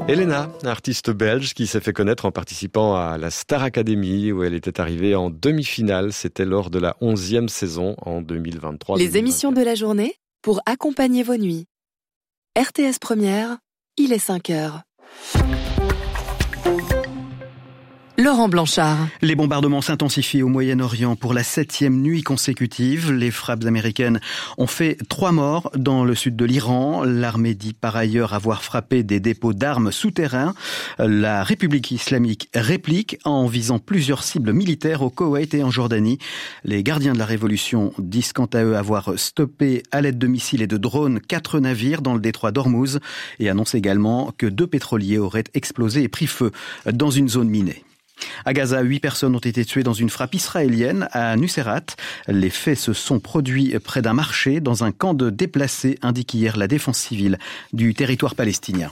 Elena, artiste belge qui s'est fait connaître en participant à la Star Academy où elle était arrivée en demi-finale. C'était lors de la 11e saison en 2023. Les émissions de la journée pour accompagner vos nuits. RTS Première, il est 5h. Laurent Blanchard. Les bombardements s'intensifient au Moyen-Orient pour la 7e nuit consécutive. Les frappes américaines ont fait 3 morts dans le sud de l'Iran. L'armée dit par ailleurs avoir frappé des dépôts d'armes souterrains. La République islamique réplique en visant plusieurs cibles militaires au Koweït et en Jordanie. Les gardiens de la révolution disent quant à eux avoir stoppé à l'aide de missiles et de drones 4 navires dans le détroit d'Ormuz et annoncent également que 2 pétroliers auraient explosé et pris feu dans une zone minée. À Gaza, 8 personnes ont été tuées dans une frappe israélienne à Nuseirat. Les faits se sont produits près d'un marché dans un camp de déplacés, indique hier la défense civile du territoire palestinien.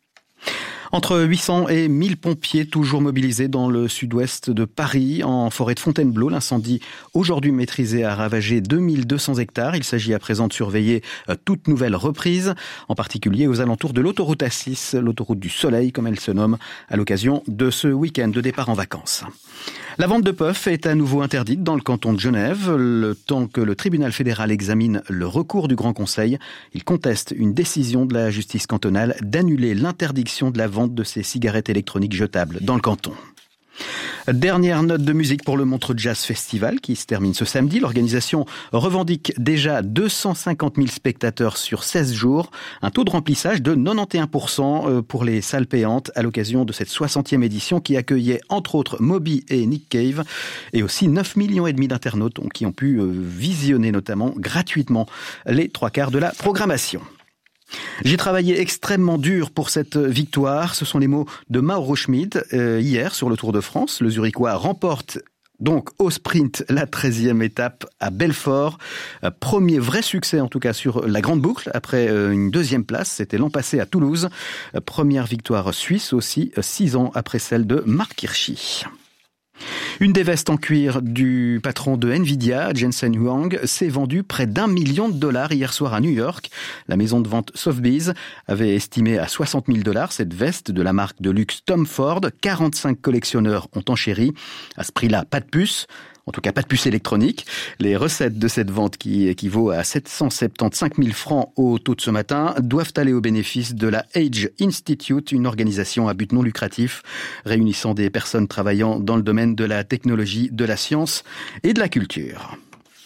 Entre 800 et 1000 pompiers toujours mobilisés dans le sud-ouest de Paris, en forêt de Fontainebleau. L'incendie, aujourd'hui maîtrisé, a ravagé 2200 hectares. Il s'agit à présent de surveiller toute nouvelle reprise, en particulier aux alentours de l'autoroute A6, l'autoroute du Soleil, comme elle se nomme, à l'occasion de ce week-end de départ en vacances. La vente de puffs est à nouveau interdite dans le canton de Genève, le temps que le tribunal fédéral examine le recours du Grand Conseil. Il conteste une décision de la justice cantonale d'annuler l'interdiction de la vente de ces cigarettes électroniques jetables dans le canton. Dernière note de musique pour le Montreux Jazz Festival qui se termine ce samedi. L'organisation revendique déjà 250 000 spectateurs sur 16 jours. Un taux de remplissage de 91% pour les salles payantes à l'occasion de cette 60e édition qui accueillait entre autres Moby et Nick Cave et aussi 9,5 millions d'internautes qui ont pu visionner notamment gratuitement les 3/4 de la programmation. J'ai travaillé extrêmement dur pour cette victoire. Ce sont les mots de Mauro Schmid hier sur le Tour de France. Le Zurichois remporte donc au sprint la 13e étape à Belfort. Premier vrai succès en tout cas sur la grande boucle après une 2e place. C'était l'an passé à Toulouse. Première victoire suisse aussi 6 ans après celle de Mark Hirschi. Une des vestes en cuir du patron de Nvidia, Jensen Huang, s'est vendue près d'$1 million hier soir à New York. La maison de vente Sotheby's avait estimé à $60 000 cette veste de la marque de luxe Tom Ford. 45 collectionneurs ont enchéri. À ce prix-là, pas de puce. En tout cas, pas de puce électronique. Les recettes de cette vente, qui équivaut à 775 000 francs au taux de ce matin, doivent aller au bénéfice de la Age Institute, une organisation à but non lucratif réunissant des personnes travaillant dans le domaine de la technologie, de la science et de la culture.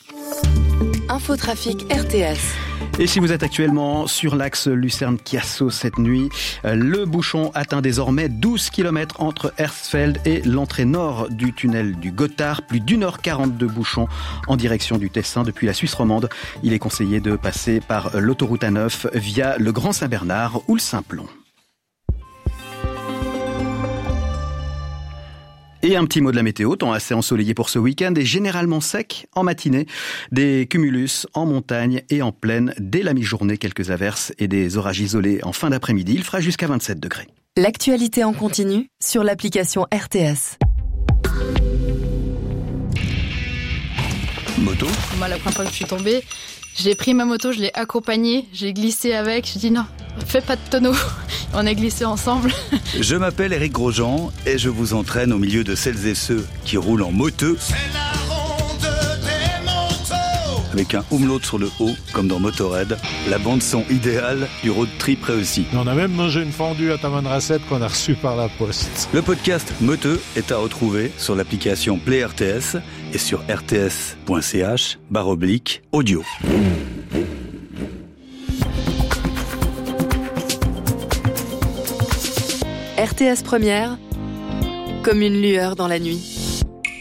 Infotrafic RTS. Et si vous êtes actuellement sur l'axe Lucerne-Chiasso cette nuit, le bouchon atteint désormais 12 km entre Hersfeld et l'entrée nord du tunnel du Gothard. Plus d'1h40 de bouchon en direction du Tessin depuis la Suisse romande. Il est conseillé de passer par l'autoroute A9 via le Grand Saint-Bernard ou le Simplon. Et un petit mot de la météo, temps assez ensoleillé pour ce week-end et généralement sec en matinée. Des cumulus en montagne et en plaine dès la mi-journée, quelques averses et des orages isolés en fin d'après-midi. Il fera jusqu'à 27 degrés. L'actualité en continu sur l'application RTS. Moto. Moi, la première fois que je suis tombée, j'ai pris ma moto, je l'ai accompagnée, j'ai glissé avec, j'ai dit non, fais pas de tonneau. On a glissé ensemble. Je m'appelle Éric Grosjean et je vous entraîne au milieu de celles et ceux qui roulent en moteux. C'est la ronde des motos. Avec un umlaut sur le haut, comme dans Motorhead, la bande-son idéale du road trip réussi. On a même mangé une fondue à Tamanrasset qu'on a reçue par la poste. Le podcast Moteux est à retrouver sur l'application Play RTS et sur rts.ch/audio. RTS Première, comme une lueur dans la nuit.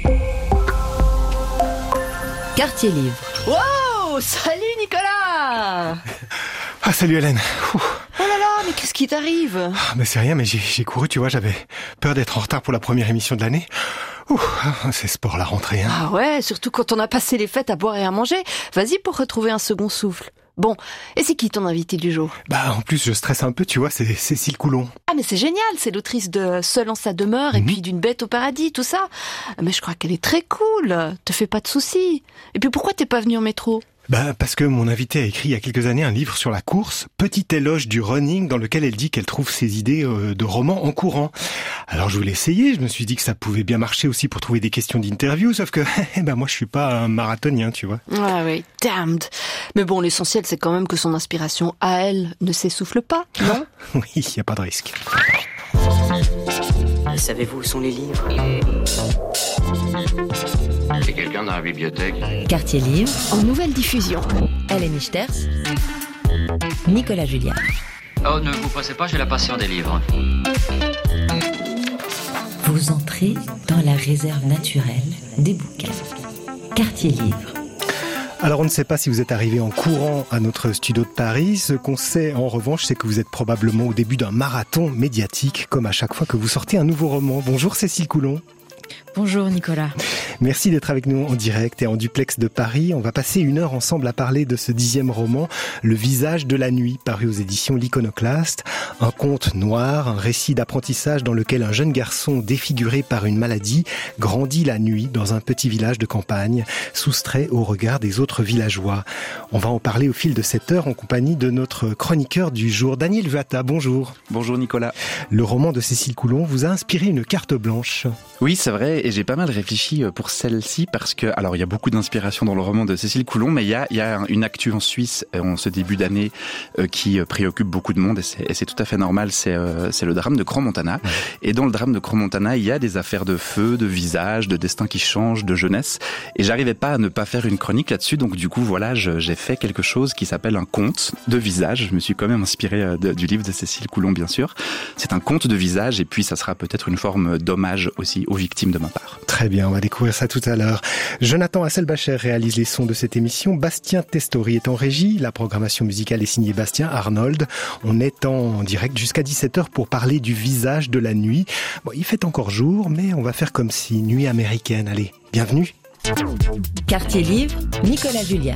Quartier Livre. Wow, salut Nicolas. Ah, salut Hélène. Oh là là, mais qu'est-ce qui t'arrive? Mais c'est rien, mais j'ai couru, tu vois, j'avais peur d'être en retard pour la première émission de l'année. C'est sport la rentrée, hein. Ah ouais, surtout quand on a passé les fêtes à boire et à manger. Vas-y pour retrouver un second souffle. Bon, et c'est qui ton invité du jour? En plus, je stresse un peu, tu vois, c'est Cécile Coulon. Ah mais c'est génial, c'est l'autrice de Seule en sa demeure et puis d'une bête au paradis, tout ça. Mais je crois qu'elle est très cool, te fais pas de soucis. Et puis pourquoi t'es pas venu en métro? Parce que mon invité a écrit il y a quelques années un livre sur la course, Petit éloge du running, dans lequel elle dit qu'elle trouve ses idées de romans en courant. Alors je voulais essayer, je me suis dit que ça pouvait bien marcher aussi pour trouver des questions d'interview, sauf que moi je suis pas un marathonien, tu vois. Ah oui, damned. Mais bon, l'essentiel c'est quand même que son inspiration à elle ne s'essouffle pas, non? Oui, il n'y a pas de risque. Savez-vous où sont les livres? C'est quelqu'un dans la bibliothèque. Quartier Livre, en nouvelle diffusion. Hélène Ichters, Nicolas Julliard. Oh, ne vous pressez pas, j'ai la passion des livres. Vous entrez dans la réserve naturelle des bouquins. Quartier Livre. Alors on ne sait pas si vous êtes arrivé en courant à notre studio de Paris. Ce qu'on sait en revanche, c'est que vous êtes probablement au début d'un marathon médiatique, comme à chaque fois que vous sortez un nouveau roman. Bonjour Cécile Coulon. Bonjour Nicolas. Merci d'être avec nous en direct et en duplex de Paris. On va passer 1 heure ensemble à parler de ce 10e roman, Le visage de la nuit, paru aux éditions L'Iconoclaste. Un conte noir, un récit d'apprentissage dans lequel un jeune garçon défiguré par une maladie grandit la nuit dans un petit village de campagne, soustrait au regard des autres villageois. On va en parler au fil de cette heure en compagnie de notre chroniqueur du jour, Daniel Vuata. Bonjour. Bonjour Nicolas. Le roman de Cécile Coulon vous a inspiré une carte blanche. Oui, c'est vrai, et j'ai pas mal réfléchi pour celle-ci parce que, alors il y a beaucoup d'inspiration dans le roman de Cécile Coulon, mais il y a une actu en Suisse en ce début d'année qui préoccupe beaucoup de monde et c'est tout à fait normal, c'est le drame de Crans-Montana. Ouais. Et dans le drame de Crans-Montana, il y a des affaires de feu, de visage, de destin qui change, de jeunesse, et j'arrivais pas à ne pas faire une chronique là-dessus, donc du coup voilà, j'ai fait quelque chose qui s'appelle un conte de visage. Je me suis quand même inspiré du livre de Cécile Coulon, bien sûr. C'est un conte de visage et puis ça sera peut-être une forme d'hommage aussi aux victimes de ma part. Très bien, on va découvrir ça tout à l'heure. Jonathan Hasselbacher réalise les sons de cette émission. Bastien Testori est en régie. La programmation musicale est signée Bastien Arnold. On est en direct jusqu'à 17h pour parler du visage de la nuit. Bon, il fait encore jour, mais on va faire comme si nuit américaine. Allez, bienvenue. Quartier Livre, Nicolas Julliard.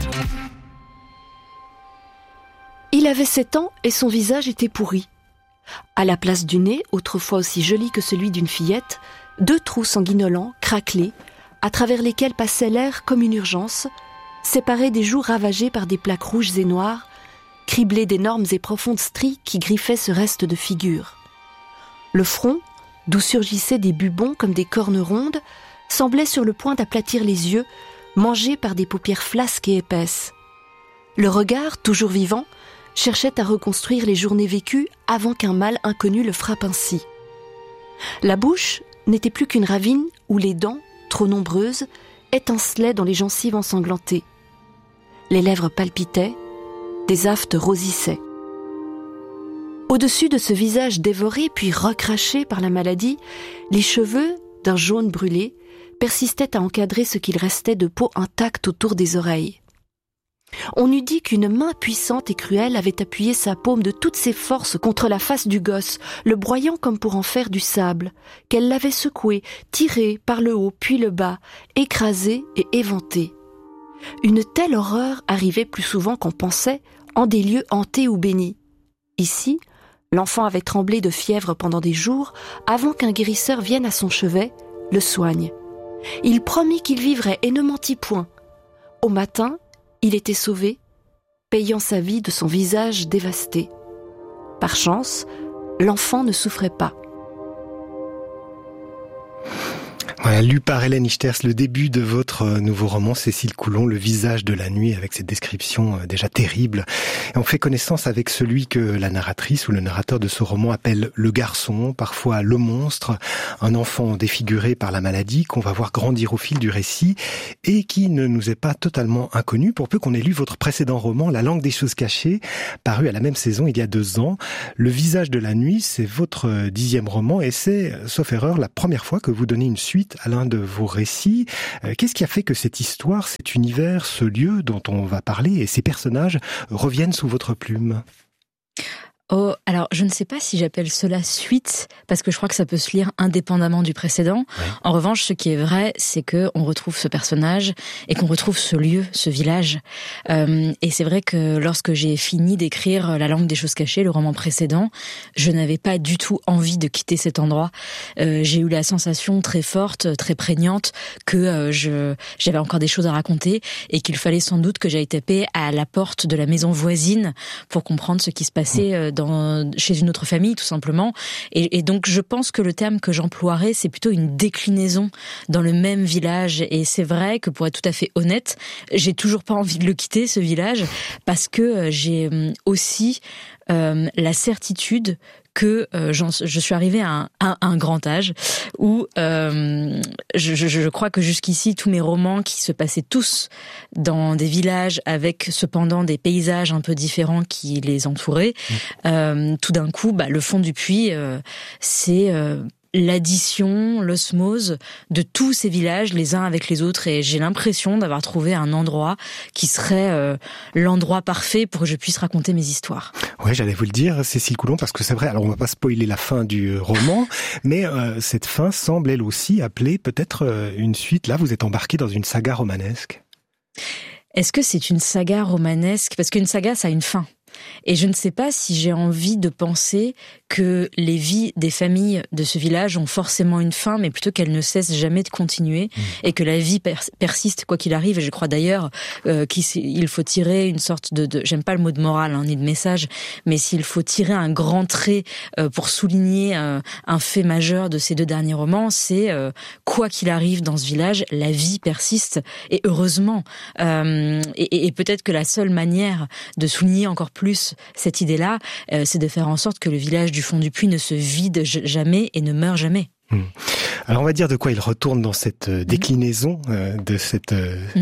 Il avait 7 ans et son visage était pourri. À la place du nez, autrefois aussi joli que celui d'une fillette, 2 trous sanguinolents, craquelés, à travers lesquels passait l'air comme une urgence, séparés des joues ravagées par des plaques rouges et noires, criblés d'énormes et profondes stries qui griffaient ce reste de figure. Le front, d'où surgissaient des bubons comme des cornes rondes, semblait sur le point d'aplatir les yeux, mangés par des paupières flasques et épaisses. Le regard, toujours vivant, cherchait à reconstruire les journées vécues avant qu'un mal inconnu le frappe ainsi. La bouche n'était plus qu'une ravine où les dents, trop nombreuses, étincelaient dans les gencives ensanglantées. Les lèvres palpitaient, des aftes rosissaient. Au-dessus de ce visage dévoré puis recraché par la maladie, les cheveux, d'un jaune brûlé, persistaient à encadrer ce qu'il restait de peau intacte autour des oreilles. On eût dit qu'une main puissante et cruelle avait appuyé sa paume de toutes ses forces contre la face du gosse, le broyant comme pour en faire du sable, qu'elle l'avait secoué, tiré par le haut puis le bas, écrasé et éventé. Une telle horreur arrivait plus souvent qu'on pensait en des lieux hantés ou bénis. Ici, l'enfant avait tremblé de fièvre pendant des jours avant qu'un guérisseur vienne à son chevet, le soigne. Il promit qu'il vivrait et ne mentit point. Au matin, il était sauvé, payant sa vie de son visage dévasté. Par chance, l'enfant ne souffrait pas. Voilà, lu par Hélène Ichters, le début de votre nouveau roman, Cécile Coulon, Le visage de la nuit, avec cette description déjà terrible. Et on fait connaissance avec celui que la narratrice ou le narrateur de ce roman appelle le garçon, parfois le monstre, un enfant défiguré par la maladie qu'on va voir grandir au fil du récit et qui ne nous est pas totalement inconnu pour peu qu'on ait lu votre précédent roman, La langue des choses cachées, paru à la même saison il y a 2 ans. Le visage de la nuit, c'est votre 10e roman et c'est, sauf erreur, la première fois que vous donnez une suite à l'un de vos récits. Qu'est-ce qui a fait que cette histoire, cet univers, ce lieu dont on va parler et ces personnages reviennent sous votre plume ? Oh, alors je ne sais pas si j'appelle cela suite, parce que je crois que ça peut se lire indépendamment du précédent. Ouais. En revanche, ce qui est vrai, c'est que on retrouve ce personnage et qu'on retrouve ce lieu, ce village. Et c'est vrai que lorsque j'ai fini d'écrire La langue des choses cachées, le roman précédent, je n'avais pas du tout envie de quitter cet endroit. J'ai eu la sensation très forte, très prégnante, que j'avais encore des choses à raconter et qu'il fallait sans doute que j'aille taper à la porte de la maison voisine pour comprendre ce qui se passait chez une autre famille, tout simplement. Et donc, je pense que le terme que j'emploierais, c'est plutôt une déclinaison dans le même village. Et c'est vrai que, pour être tout à fait honnête, j'ai toujours pas envie de le quitter, ce village, parce que j'ai aussi la certitude que je suis arrivée à un grand âge où je crois que jusqu'ici tous mes romans qui se passaient tous dans des villages avec cependant des paysages un peu différents qui les entouraient, tout d'un coup le fond du puits c'est l'addition, l'osmose de tous ces villages les uns avec les autres, et j'ai l'impression d'avoir trouvé un endroit qui serait l'endroit parfait pour que je puisse raconter mes histoires. Ouais, j'allais vous le dire, Cécile Coulon, parce que c'est vrai, alors on va pas spoiler la fin du roman, mais cette fin semble elle aussi appeler peut-être une suite. Là, vous êtes embarqué dans une saga romanesque. Est-ce que c'est une saga romanesque ? Parce qu'une saga, ça a une fin. Et je ne sais pas si j'ai envie de penser que les vies des familles de ce village ont forcément une fin, mais plutôt qu'elles ne cessent jamais de continuer, et que la vie persiste quoi qu'il arrive. Et je crois d'ailleurs qu'il faut tirer une sorte de j'aime pas le mot de morale ni de message, mais s'il faut tirer un grand trait pour souligner un fait majeur de ces deux derniers romans, c'est quoi qu'il arrive dans ce village, la vie persiste, et heureusement. Et peut-être que la seule manière de souligner encore plus cette idée-là, c'est de faire en sorte que le village du fond du puits ne se vide jamais et ne meurt jamais. Alors on va dire de quoi il retourne dans cette déclinaison de cette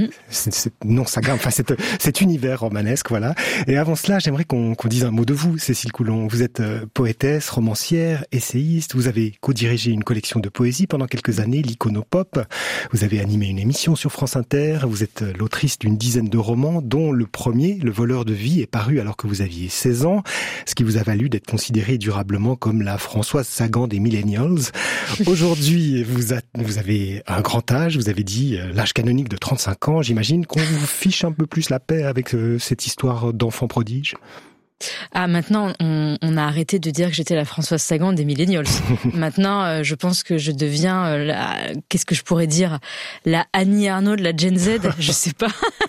non-saga, enfin cet univers romanesque, voilà. Et avant cela, j'aimerais qu'on dise un mot de vous, Cécile Coulon. Vous êtes poétesse, romancière, essayiste, vous avez co-dirigé une collection de poésie pendant quelques années, l'Iconopop. Vous avez animé une émission sur France Inter, vous êtes l'autrice d'une dizaine de romans, dont le premier, Le voleur de vie, est paru alors que vous aviez 16 ans, ce qui vous a valu d'être considérée durablement comme la Françoise Sagan des millennials. Aujourd'hui, vous avez un grand âge, vous avez dit l'âge canonique de 35 ans. J'imagine qu'on vous fiche un peu plus la paix avec cette histoire d'enfant prodige. Ah, maintenant, on a arrêté de dire que j'étais la Françoise Sagan des millennials. Maintenant, je pense que je deviens qu'est-ce que je pourrais dire, la Annie Ernaux de la Gen Z. Je sais pas.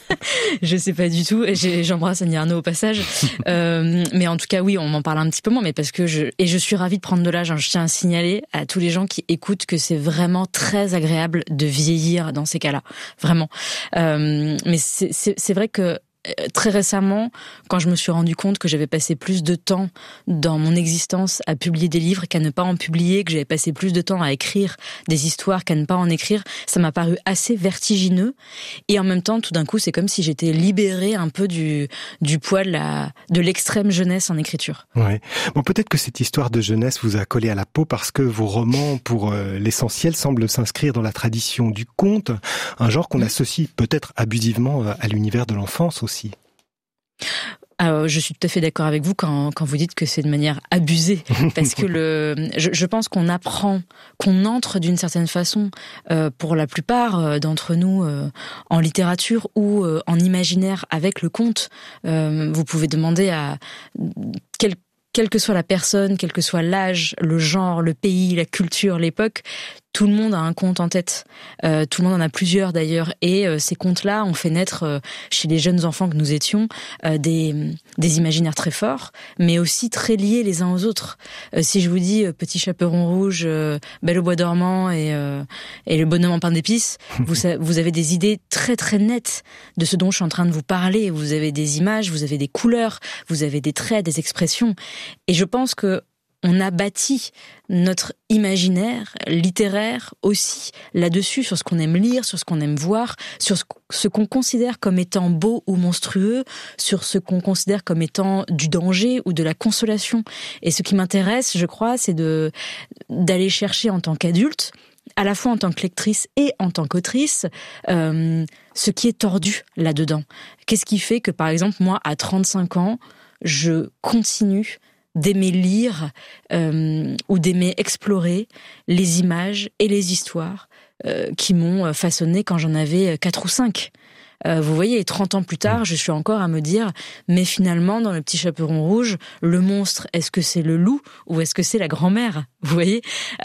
Je sais pas du tout. J'embrasse Annie Ernaux au passage. Mais en tout cas, oui, on m'en parle un petit peu moins, mais parce que je suis ravie de prendre de l'âge. Je tiens à signaler à tous les gens qui écoutent que c'est vraiment très agréable de vieillir dans ces cas-là. Vraiment. Mais c'est vrai que très récemment, quand je me suis rendu compte que j'avais passé plus de temps dans mon existence à publier des livres qu'à ne pas en publier, que j'avais passé plus de temps à écrire des histoires qu'à ne pas en écrire, ça m'a paru assez vertigineux. Et en même temps, tout d'un coup, c'est comme si j'étais libérée un peu du poids de l'extrême jeunesse en écriture. Ouais. Bon, peut-être que cette histoire de jeunesse vous a collé à la peau parce que vos romans, pour l'essentiel, semblent s'inscrire dans la tradition du conte, un genre qu'on associe peut-être abusivement à l'univers de l'enfance aussi. Alors, je suis tout à fait d'accord avec vous quand vous dites que c'est de manière abusée, parce que je pense qu'on apprend, qu'on entre d'une certaine façon, pour la plupart d'entre nous, en littérature ou en imaginaire avec le conte. Vous pouvez demander à quelle que soit la personne, quel que soit l'âge, le genre, le pays, la culture, l'époque, tout le monde a un conte en tête. Tout le monde en a plusieurs d'ailleurs. Et ces contes-là ont fait naître chez les jeunes enfants que nous étions des imaginaires très forts, mais aussi très liés les uns aux autres. Si je vous dis Petit Chaperon Rouge, Belle au bois dormant et Le bonhomme en pain d'épices, vous avez des idées très très nettes de ce dont je suis en train de vous parler. Vous avez des images, vous avez des couleurs, vous avez des traits, des expressions. Et je pense que on a bâti notre imaginaire littéraire aussi là-dessus, sur ce qu'on aime lire, sur ce qu'on aime voir, sur ce qu'on considère comme étant beau ou monstrueux, sur ce qu'on considère comme étant du danger ou de la consolation. Et ce qui m'intéresse, je crois, c'est d'aller chercher en tant qu'adulte, à la fois en tant que lectrice et en tant qu'autrice, ce qui est tordu là-dedans. Qu'est-ce qui fait que, par exemple, moi, à 35 ans, je continue d'aimer lire ou d'aimer explorer les images et les histoires qui m'ont façonné quand j'en avais 4 ou 5. Vous voyez, 30 ans plus tard, je suis encore à me dire, mais finalement, dans Le Petit Chaperon Rouge, le monstre, est-ce que c'est le loup ou est-ce que c'est la grand-mère ? Vous voyez,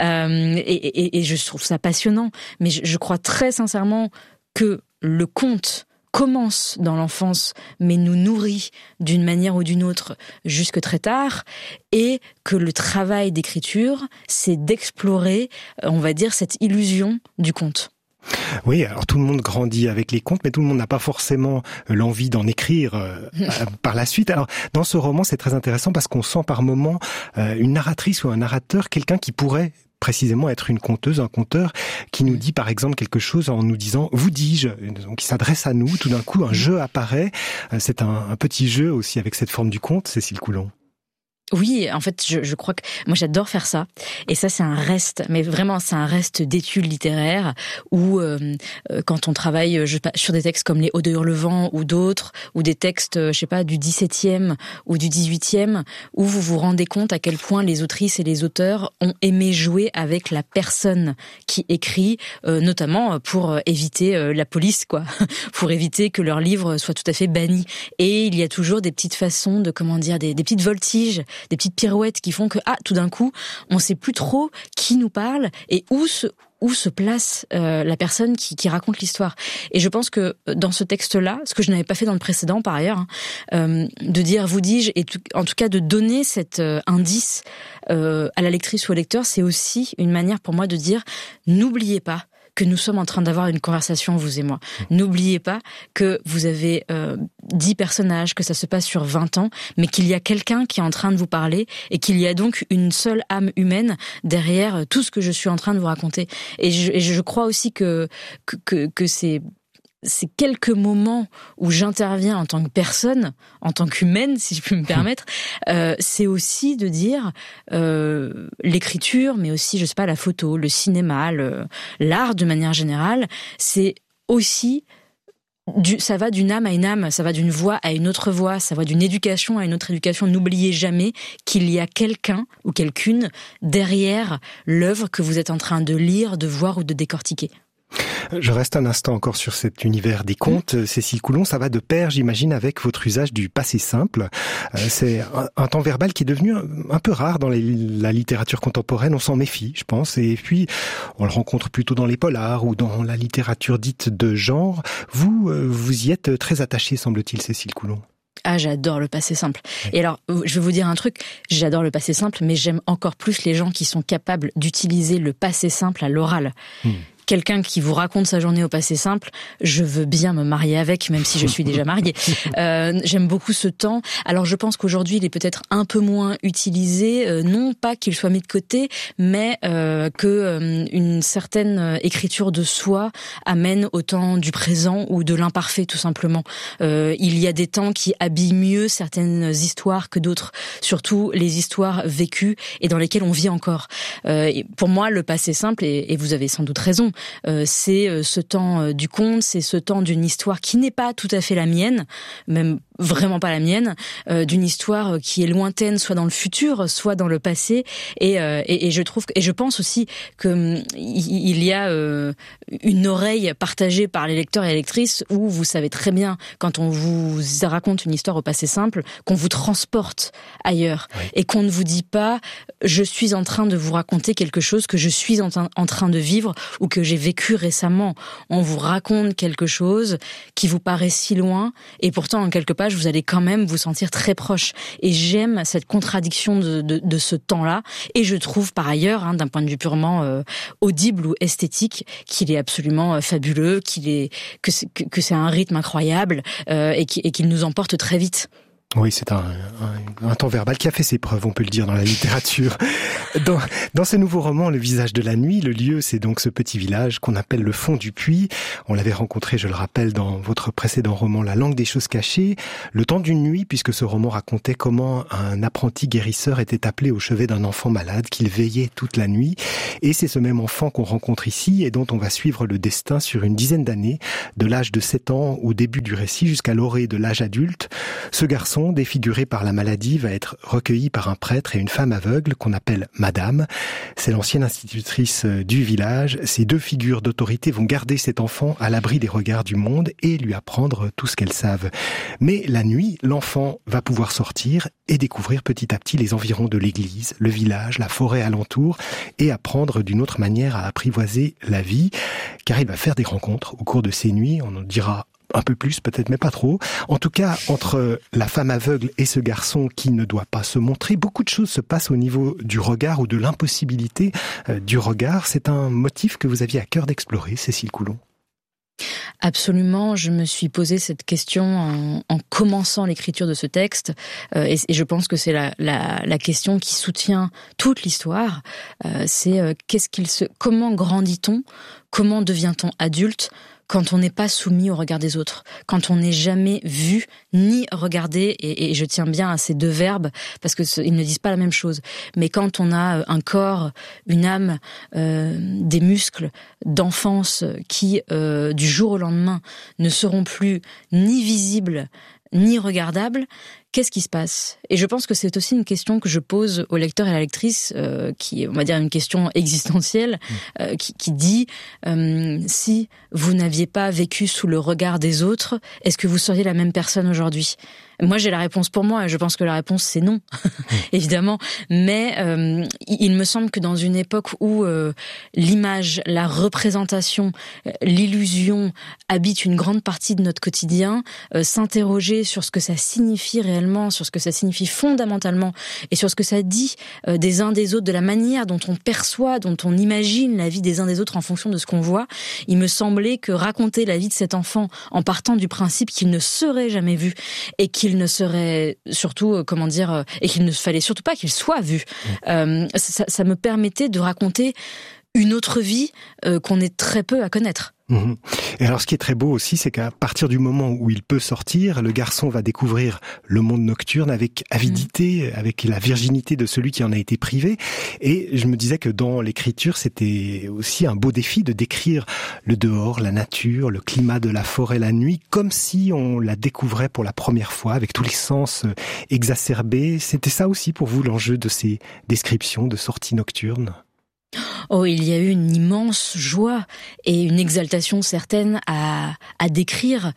et je trouve ça passionnant. Mais je crois très sincèrement que le conte commence dans l'enfance, mais nous nourrit d'une manière ou d'une autre jusque très tard, et que le travail d'écriture, c'est d'explorer, on va dire, cette illusion du conte. Oui, alors tout le monde grandit avec les contes, mais tout le monde n'a pas forcément l'envie d'en écrire par la suite. Alors, dans ce roman, c'est très intéressant parce qu'on sent par moments une narratrice ou un narrateur, quelqu'un qui pourrait précisément être une conteuse, un conteur, qui nous dit par exemple quelque chose en nous disant « vous dis-je », donc il s'adresse à nous, tout d'un coup un jeu apparaît. C'est un petit jeu aussi avec cette forme du conte, Cécile Coulon. Oui, en fait, je crois que moi j'adore faire ça. Et ça, c'est un reste, mais vraiment, c'est un reste d'études littéraires où quand on travaille sur des textes comme Les Hauts de Hurlevent ou d'autres, ou des textes, je sais pas, du 17e ou du 18e, où vous vous rendez compte à quel point les autrices et les auteurs ont aimé jouer avec la personne qui écrit, notamment pour éviter la police, quoi, pour éviter que leur livre soit tout à fait banni. Et il y a toujours des petites façons de, comment dire, des petites voltiges, des petites pirouettes qui font que tout d'un coup on sait plus trop qui nous parle et où se place la personne qui raconte l'histoire. Et je pense que dans ce texte-là, ce que je n'avais pas fait dans le précédent par ailleurs, de dire vous dis-je, et en tout cas de donner cet indice à la lectrice ou au lecteur, c'est aussi une manière pour moi de dire n'oubliez pas que nous sommes en train d'avoir une conversation, vous et moi. N'oubliez pas que vous avez 10 personnages, que ça se passe sur 20 ans, mais qu'il y a quelqu'un qui est en train de vous parler et qu'il y a donc une seule âme humaine derrière tout ce que je suis en train de vous raconter. Et je crois aussi que ces quelques moments où j'interviens en tant que personne, en tant qu'humaine, si je puis me permettre, c'est aussi de dire l'écriture, mais aussi, je sais pas, la photo, le cinéma, l'art de manière générale, c'est aussi ça va d'une âme à une âme, ça va d'une voix à une autre voix, ça va d'une éducation à une autre éducation. N'oubliez jamais qu'il y a quelqu'un ou quelqu'une derrière l'œuvre que vous êtes en train de lire, de voir ou de décortiquer. Je reste un instant encore sur cet univers des contes. Cécile Coulon, ça va de pair, j'imagine, avec votre usage du passé simple. C'est un temps verbal qui est devenu un peu rare dans la littérature contemporaine. On s'en méfie, je pense. Et puis, on le rencontre plutôt dans les polars ou dans la littérature dite de genre. Vous y êtes très attachée, semble-t-il, Cécile Coulon. Ah, j'adore le passé simple. Et alors, je vais vous dire un truc, j'adore le passé simple, mais j'aime encore plus les gens qui sont capables d'utiliser le passé simple à l'oral. Quelqu'un qui vous raconte sa journée au passé simple, je veux bien me marier avec, même si je suis déjà mariée. J'aime beaucoup ce temps. Alors je pense qu'aujourd'hui, il est peut-être un peu moins utilisé, non pas qu'il soit mis de côté, mais que une certaine écriture de soi amène au temps du présent ou de l'imparfait, tout simplement. Il y a des temps qui habillent mieux certaines histoires que d'autres, surtout les histoires vécues et dans lesquelles on vit encore. Pour moi, le passé simple, et vous avez sans doute raison, c'est ce temps du conte, c'est ce temps d'une histoire qui n'est pas tout à fait la mienne, même vraiment pas la mienne, d'une histoire qui est lointaine, soit dans le futur, soit dans le passé, et je trouve, et je pense aussi que il y a une oreille partagée par les lecteurs et les lectrices où vous savez très bien, quand on vous raconte une histoire au passé simple, qu'on vous transporte ailleurs, et qu'on ne vous dit pas je suis en train de vous raconter quelque chose que je suis en train de vivre ou que j'ai vécu récemment. On vous raconte quelque chose qui vous paraît si loin, et pourtant en quelque page vous allez quand même vous sentir très proche. Et j'aime cette contradiction de ce temps-là, et je trouve par ailleurs, d'un point de vue purement audible ou esthétique, qu'il est absolument fabuleux, que c'est un rythme incroyable, et qu'il nous emporte très vite. Oui, c'est un temps verbal qui a fait ses preuves, on peut le dire, dans la littérature. Dans ce nouveau roman, Le visage de la nuit, le lieu, c'est donc ce petit village qu'on appelle le fond du puits. On l'avait rencontré, je le rappelle, dans votre précédent roman, La langue des choses cachées. Le temps d'une nuit, puisque ce roman racontait comment un apprenti guérisseur était appelé au chevet d'un enfant malade, qu'il veillait toute la nuit. Et c'est ce même enfant qu'on rencontre ici et dont on va suivre le destin sur une dizaine d'années, de l'âge de 7 ans au début du récit jusqu'à l'orée de l'âge adulte. Ce garçon garçon, défiguré par la maladie, va être recueilli par un prêtre et une femme aveugle qu'on appelle Madame. C'est l'ancienne institutrice du village. Ces deux figures d'autorité vont garder cet enfant à l'abri des regards du monde et lui apprendre tout ce qu'elles savent. Mais la nuit, l'enfant va pouvoir sortir et découvrir petit à petit les environs de l'église, le village, la forêt alentour et apprendre d'une autre manière à apprivoiser la vie, car il va faire des rencontres au cours de ces nuits. On en dira un peu plus, peut-être, mais pas trop. En tout cas, entre la femme aveugle et ce garçon qui ne doit pas se montrer, beaucoup de choses se passent au niveau du regard ou de l'impossibilité du regard. C'est un motif que vous aviez à cœur d'explorer, Cécile Coulon. Absolument, je me suis posé cette question en commençant l'écriture de ce texte, et je pense que c'est la question qui soutient toute l'histoire. C'est comment grandit-on, comment devient-on adulte quand on n'est pas soumis au regard des autres, quand on n'est jamais vu ni regardé, et je tiens bien à ces deux verbes parce que ils ne disent pas la même chose. Mais quand on a un corps, une âme, des muscles d'enfance qui, du jour au lendemain, ne seront plus ni visibles ni regardables, qu'est-ce qui se passe ? Et je pense que c'est aussi une question que je pose au lecteur et à la lectrice, qui est, on va dire, une question existentielle, qui dit si vous n'aviez pas vécu sous le regard des autres, est-ce que vous seriez la même personne aujourd'hui ? Moi, j'ai la réponse pour moi, et je pense que la réponse, c'est non, évidemment. Mais il me semble que dans une époque où l'image, la représentation, l'illusion habitent une grande partie de notre quotidien, s'interroger sur ce que ça signifie réellement, sur ce que ça signifie fondamentalement, et sur ce que ça dit des uns des autres, de la manière dont on perçoit, dont on imagine la vie des uns des autres en fonction de ce qu'on voit, il me semblait que raconter la vie de cet enfant en partant du principe qu'il ne serait jamais vu, et qu'il ne serait surtout, et qu'il ne fallait surtout pas qu'il soit vu. Ça me permettait de raconter une autre vie qu'on est très peu à connaître. Et alors, ce qui est très beau aussi, c'est qu'à partir du moment où il peut sortir, le garçon va découvrir le monde nocturne avec avidité, avec la virginité de celui qui en a été privé. Et je me disais que dans l'écriture, c'était aussi un beau défi de décrire le dehors, la nature, le climat de la forêt la nuit, comme si on la découvrait pour la première fois, avec tous les sens exacerbés. C'était ça aussi pour vous l'enjeu de ces descriptions de sorties nocturnes ? Oh, il y a eu une immense joie et une exaltation certaine à décrire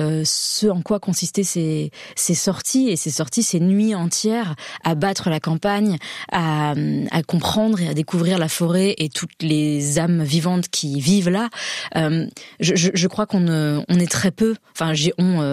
ce en quoi consistaient ces sorties, et ces sorties, ces nuits entières à battre la campagne, à comprendre et à découvrir la forêt et toutes les âmes vivantes qui vivent là. Je crois on est très peu. Enfin, j'ai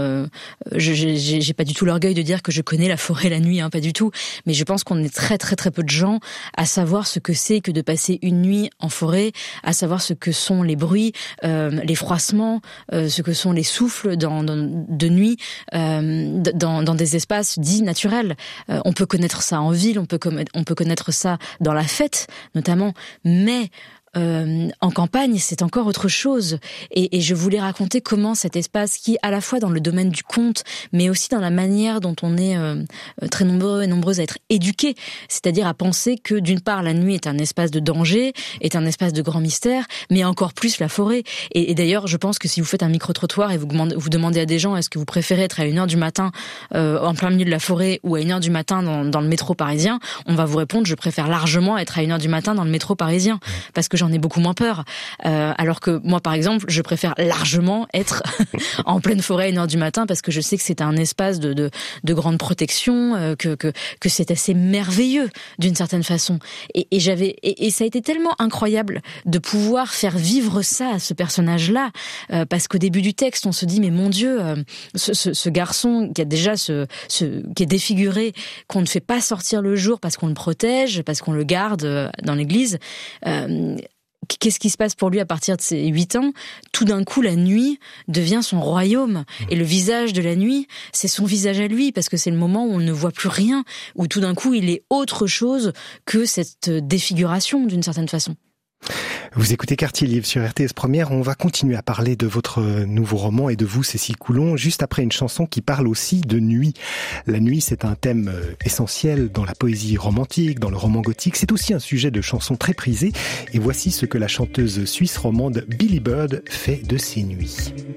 pas du tout l'orgueil de dire que je connais la forêt la nuit, pas du tout. Mais je pense qu'on est très très très peu de gens à savoir ce que c'est que de passer une nuit en forêt, à savoir ce que sont les bruits, les froissements, ce que sont les souffles de nuit dans des espaces dits naturels. On peut connaître ça en ville, on peut connaître ça dans la fête notamment, mais en campagne, c'est encore autre chose. Et je voulais raconter comment cet espace qui, à la fois dans le domaine du conte, mais aussi dans la manière dont on est très nombreux et nombreuses à être éduqués, c'est-à-dire à penser que d'une part la nuit est un espace de danger, est un espace de grand mystère, mais encore plus la forêt. Et d'ailleurs, je pense que si vous faites un micro-trottoir et vous demandez à des gens est-ce que vous préférez être à 1h du matin en plein milieu de la forêt ou à 1h du matin dans le métro parisien, on va vous répondre je préfère largement être à 1h du matin dans le métro parisien, parce que j'en ai beaucoup moins peur. Alors que moi, par exemple, je préfère largement être en pleine forêt à 1h du matin parce que je sais que c'est un espace de grande protection, que c'est assez merveilleux d'une certaine façon. Et ça a été tellement incroyable de pouvoir faire vivre ça à ce personnage-là, parce qu'au début du texte, on se dit mais mon Dieu, ce garçon qui a déjà qui est défiguré, qu'on ne fait pas sortir le jour parce qu'on le protège, parce qu'on le garde dans l'église. Qu'est-ce qui se passe pour lui à partir de ses 8 ans ? Tout d'un coup, la nuit devient son royaume. Et le visage de la nuit, c'est son visage à lui, parce que c'est le moment où on ne voit plus rien, où tout d'un coup, il est autre chose que cette défiguration, d'une certaine façon. Vous écoutez Quartier Livre sur RTS Première. On va continuer à parler de votre nouveau roman et de vous, Cécile Coulon, juste après une chanson qui parle aussi de nuit. La nuit, c'est un thème essentiel dans la poésie romantique, dans le roman gothique. C'est aussi un sujet de chanson très prisé. Et voici ce que la chanteuse suisse romande Billy Bird fait de ces nuits.